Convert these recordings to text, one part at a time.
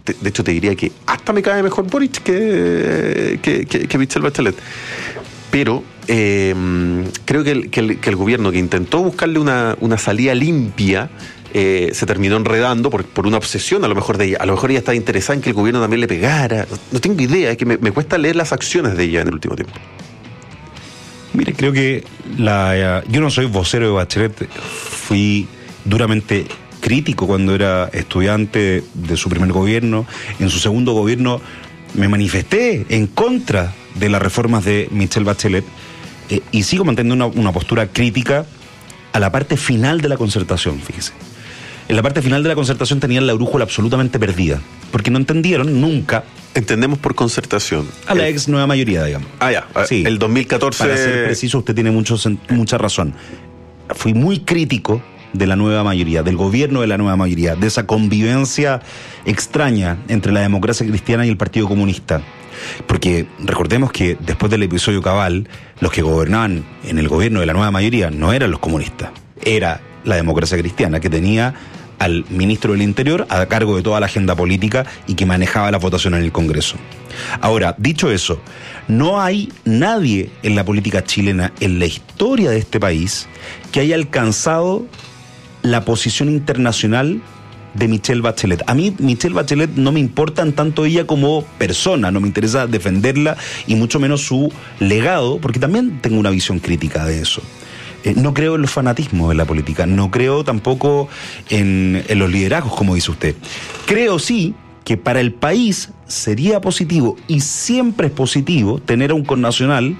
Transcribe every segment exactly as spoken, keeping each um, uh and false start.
te, de hecho te diría que hasta me cae mejor Boric que, que, que, que Michelle Bachelet. Pero eh, creo que el, que, el, que el gobierno que intentó buscarle una, una salida limpia eh, se terminó enredando por, por una obsesión a lo mejor de ella. A lo mejor ella estaba interesada en que el gobierno también le pegara. No tengo idea, es que me, me cuesta leer las acciones de ella en el último tiempo. Mire, creo que la, yo no soy vocero de Bachelet, fui duramente crítico cuando era estudiante de su primer gobierno. En su segundo gobierno me manifesté en contra de las reformas de Michelle Bachelet eh, y sigo manteniendo una, una postura crítica a la parte final de la concertación, fíjese. En la parte final de la concertación tenían la brújula absolutamente perdida, porque no entendieron nunca. Entendemos por concertación A la el, ex nueva mayoría, digamos. Ah, ya, sí, el dos mil catorce... Para ser preciso, usted tiene mucho, mucha razón. Fui muy crítico de la nueva mayoría, del gobierno de la nueva mayoría, de esa convivencia extraña entre la democracia cristiana y el Partido Comunista. Porque recordemos que después del episodio Cabal, los que gobernaban en el gobierno de la nueva mayoría no eran los comunistas, era la democracia cristiana, que tenía al ministro del Interior a cargo de toda la agenda política y que manejaba la votación en el Congreso. Ahora, dicho eso, no hay nadie en la política chilena, en la historia de este país, que haya alcanzado la posición internacional de Michelle Bachelet. A mí Michelle Bachelet no me importa en tanto ella como persona, no me interesa defenderla y mucho menos su legado, porque también tengo una visión crítica de eso. Eh, no creo en los fanatismos de la política, no creo tampoco en, en los liderazgos, como dice usted. Creo sí que para el país sería positivo, y siempre es positivo, tener a un connacional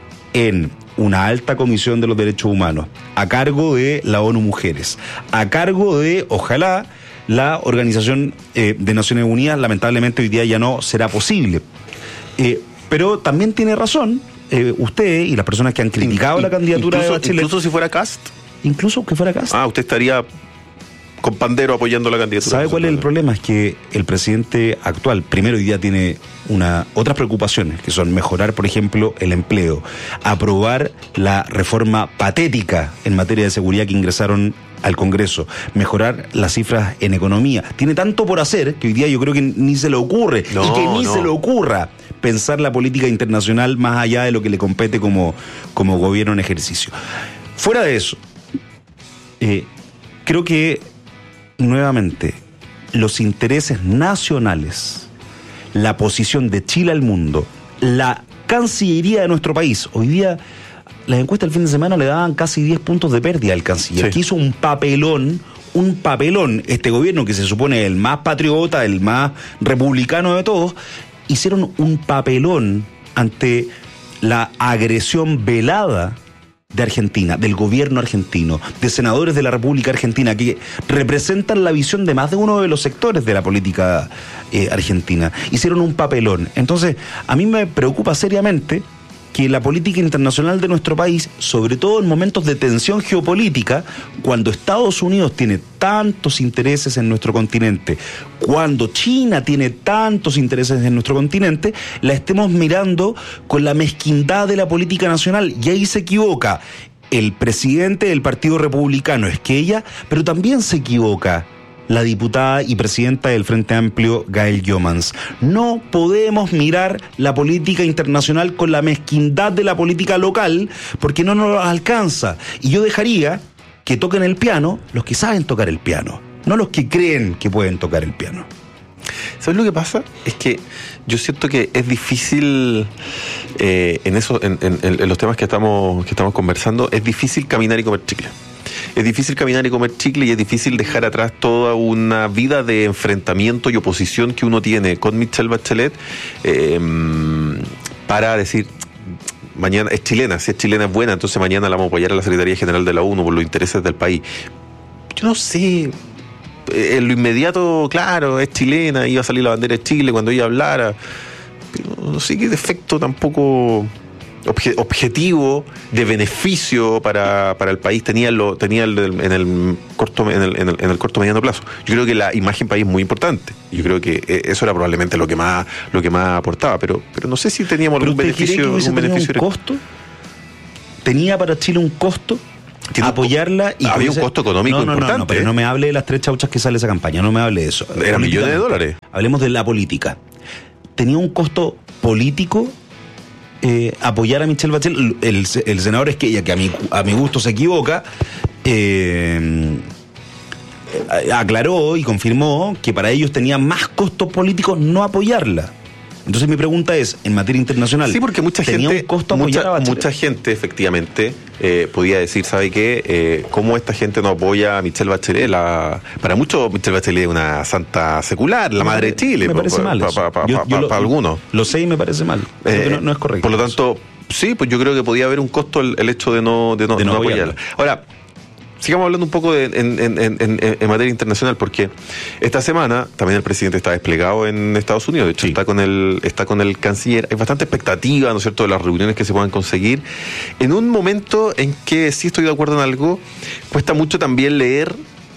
en una alta comisión de los derechos humanos, a cargo de la ONU Mujeres, a cargo de, ojalá, la Organización eh, de Naciones Unidas. Lamentablemente hoy día ya no será posible. Eh, pero también tiene razón eh, usted y las personas que han criticado In, la candidatura incluso, de Bachelet. Incluso si fuera Kast. Incluso que fuera Kast. Ah, usted estaría con Pandero apoyando la candidatura. ¿Sabe cuál es el problema? Es que el presidente actual, primero, hoy día tiene una, otras preocupaciones, que son mejorar, por ejemplo, el empleo, aprobar la reforma patética en materia de seguridad que ingresaron al Congreso, mejorar las cifras en economía. Tiene tanto por hacer que hoy día yo creo que ni se le ocurre, no, y que ni no. se le ocurra pensar la política internacional más allá de lo que le compete como, como gobierno en ejercicio. Fuera de eso, eh, creo que nuevamente los intereses nacionales, la posición de Chile al mundo, la Cancillería de nuestro país, hoy día las encuestas del fin de semana le daban casi diez puntos de pérdida al canciller, sí. que hizo un papelón, un papelón, este gobierno que se supone el más patriota, el más republicano de todos, hicieron un papelón ante la agresión velada de Argentina, del gobierno argentino, de senadores de la República Argentina que representan la visión de más de uno de los sectores de la política eh, argentina. Hicieron un papelón. Entonces, a mí me preocupa seriamente que la política internacional de nuestro país, sobre todo en momentos de tensión geopolítica, cuando Estados Unidos tiene tantos intereses en nuestro continente, cuando China tiene tantos intereses en nuestro continente, la estemos mirando con la mezquindad de la política nacional. Y ahí se equivoca el presidente del Partido Republicano, Esquella, pero también se equivoca la diputada y presidenta del Frente Amplio, Gael Jomans. No podemos mirar la política internacional con la mezquindad de la política local, porque no nos alcanza. Y yo dejaría que toquen el piano los que saben tocar el piano, no los que creen que pueden tocar el piano. ¿Sabes lo que pasa? Es que yo siento que es difícil, eh, en, eso, en, en, en los temas que estamos, que estamos conversando, es difícil caminar y comer chicle. Es difícil caminar y comer chicle y es difícil dejar atrás toda una vida de enfrentamiento y oposición que uno tiene con Michelle Bachelet eh, para decir, mañana es chilena, si es chilena es buena, entonces mañana la vamos a apoyar a la Secretaría General de la ONU por los intereses del país. Yo no sé, en lo inmediato, claro, es chilena, iba a salir la bandera de Chile cuando ella hablara, pero no sé qué defecto tampoco obje, objetivo de beneficio para, para el país tenía, lo, tenía el, en, el corto, en, el, en, el, en el corto mediano plazo. Yo creo que la imagen país es muy importante. Yo creo que eso era probablemente lo que más, lo que más aportaba, pero, pero no sé si teníamos algún beneficio, algún beneficio un costo. ¿Tenía para Chile un costo? apoyarla y había un dice, costo económico no, no, importante. No, no, pero no me hable de las tres chauchas que sale esa campaña, no me hable de eso. Eran millones de dólares. Hablemos de la política. Tenía un costo político eh, apoyar a Michelle Bachelet. El, el senador Esquella, que a mi, a mi gusto se equivoca, eh, aclaró y confirmó que para ellos tenía más costos políticos no apoyarla. Entonces mi pregunta es, en materia internacional, sí, porque mucha ¿tenía gente, un costo mucha, apoyar a Bachelet? mucha gente efectivamente eh, podía decir, ¿sabe qué? Eh, ¿Cómo esta gente no apoya a Michelle Bachelet? La, para muchos Michelle Bachelet es una santa secular, la me madre de Chile. Me parece pa, mal Para pa, pa, pa, pa, pa algunos. Lo sé y me parece mal. Eh, no, no es correcto. Por lo tanto, sí, pues yo creo que podía haber un costo el, el hecho de no, de no, de no, no apoyarla. Ahora, sigamos hablando un poco de, en, en, en, en, en materia internacional, porque esta semana también el presidente está desplegado en Estados Unidos, de hecho sí. está con el está con el canciller, hay bastante expectativa, ¿no es cierto?, de las reuniones que se puedan conseguir, en un momento en que sí estoy de acuerdo en algo, cuesta mucho también leer,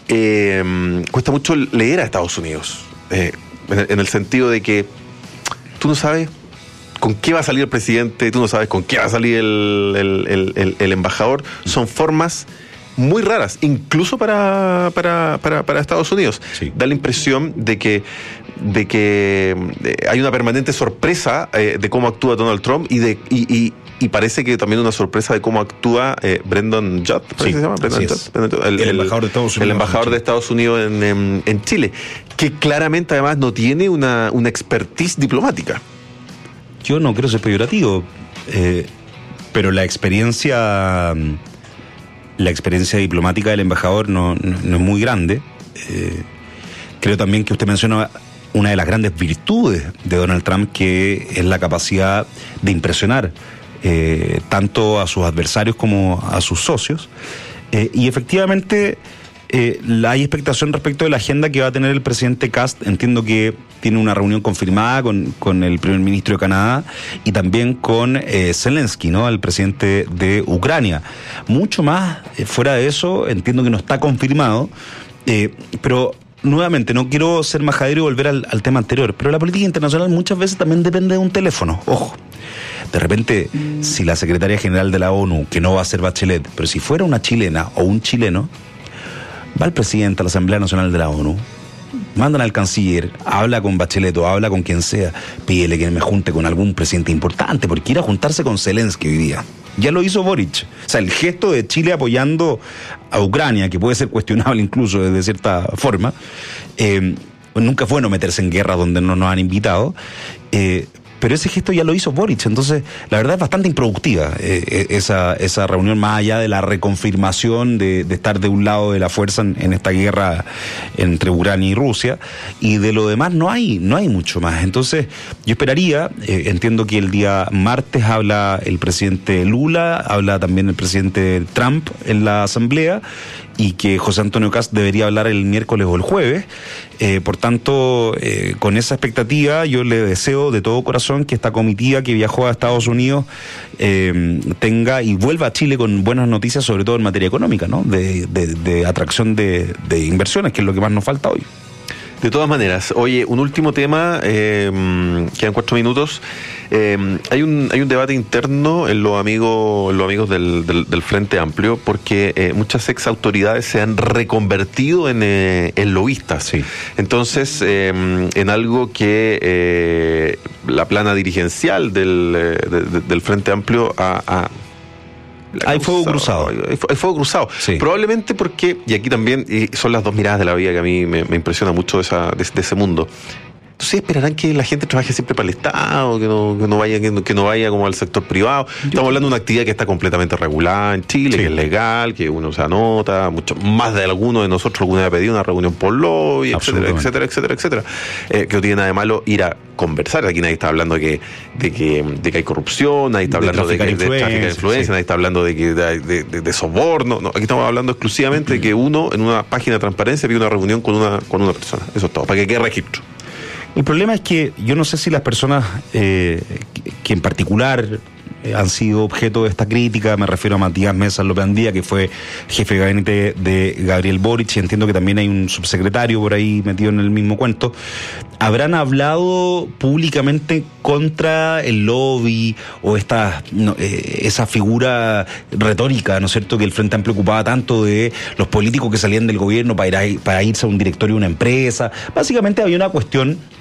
eh, cuesta mucho leer a Estados Unidos, eh, en, el, en el sentido de que tú no sabes con qué va a salir el presidente, tú no sabes con qué va a salir el, el, el, el, el embajador, son formas muy raras, incluso para, para, para, para Estados Unidos. Sí. Da la impresión de que, de que hay una permanente sorpresa eh, de cómo actúa Donald Trump y de y, y, y parece que también una sorpresa de cómo actúa eh, Brendan Judd, sí, se llama? Brendan Judd, el, el, el embajador de Estados Unidos, el embajador de Estados Unidos en, en, en Chile, que claramente además no tiene una, una expertise diplomática. Yo no quiero ser peyorativo, eh, pero la experiencia... La experiencia diplomática del embajador no, no, no es muy grande. Eh, creo también que usted menciona una de las grandes virtudes de Donald Trump, que es la capacidad de impresionar eh, tanto a sus adversarios como a sus socios. Eh, y efectivamente eh, hay expectación respecto de la agenda que va a tener el presidente Kast. Entiendo que tiene una reunión confirmada con, con el primer ministro de Canadá y también con eh, Zelensky, ¿no?, el presidente de Ucrania. Mucho más eh, fuera de eso, entiendo que no está confirmado, eh, pero nuevamente no quiero ser majadero y volver al, al tema anterior, pero la política internacional muchas veces también depende de un teléfono. Ojo, de repente, mm. si la secretaria general de la ONU, que no va a ser Bachelet, pero si fuera una chilena o un chileno, va el presidente a la Asamblea Nacional de la ONU, mandan al canciller, habla con Bachelet o habla con quien sea, pídele que me junte con algún presidente importante, porque ir a juntarse con Zelensky hoy día. Ya lo hizo Boric. O sea, el gesto de Chile apoyando a Ucrania, que puede ser cuestionable incluso de cierta forma, eh, nunca fue no meterse en guerra donde no nos han invitado, eh, pero ese gesto ya lo hizo Boric, entonces la verdad es bastante improductiva eh, esa, esa reunión, más allá de la reconfirmación de, de estar de un lado de la fuerza en, en esta guerra entre Ucrania y Rusia, y de lo demás no hay, no hay mucho más. Entonces yo esperaría, eh, entiendo que el día martes habla el presidente Lula, habla también el presidente Trump en la asamblea, y que José Antonio Kast debería hablar el miércoles o el jueves. Eh, por tanto, eh, con esa expectativa, yo le deseo de todo corazón que esta comitiva que viajó a Estados Unidos eh, tenga y vuelva a Chile con buenas noticias, sobre todo en materia económica, ¿no?, de, de, de atracción de, de inversiones, que es lo que más nos falta hoy. De todas maneras, oye, un último tema, eh, quedan cuatro minutos. Eh, hay un hay un debate interno en los amigos en los amigos del, del, del Frente Amplio, porque eh, muchas ex autoridades se han reconvertido en, eh, en lobistas. Sí. Entonces, eh, en algo que eh, la plana dirigencial del, de, de, del Frente Amplio ha... ha Hay fuego cruzado. Hay fuego cruzado. Sí. Probablemente porque, y aquí también y son las dos miradas de la vida que a mí me, me impresiona mucho de, esa, de, de ese mundo. Entonces esperarán que la gente trabaje siempre para el Estado, que no, que no vaya que no, que no vaya como al sector privado. Yo Estamos hablando de una actividad que está completamente regulada en Chile, sí, que es legal, que uno se anota, mucho más de alguno de nosotros alguna vez ha pedido una reunión por lobby, etcétera, etcétera, etcétera, etcétera. Eh, que no tiene nada de malo ir a conversar. Aquí nadie está hablando de que, de que, de que hay corrupción, nadie está hablando de, de, que, de tráfico de influencia, sí, nadie está hablando de que de, de, de, de soborno. No, aquí estamos hablando exclusivamente mm-hmm. de que uno en una página de transparencia pide una reunión con una, con una persona. Eso es todo, para que quede registro. El problema es que yo no sé si las personas eh, que, que en particular eh, han sido objeto de esta crítica. Me refiero a Matías Mesa López Andía, que fue jefe de gabinete de Gabriel Boric, y entiendo que también hay un subsecretario por ahí metido en el mismo cuento. ¿Habrán hablado públicamente contra el lobby o esta, no, eh, esa figura retórica, ¿no es cierto?, que el Frente Amplio ocupaba tanto, de los políticos que salían del gobierno para, ir a, para irse a un directorio de una empresa? Básicamente había una cuestión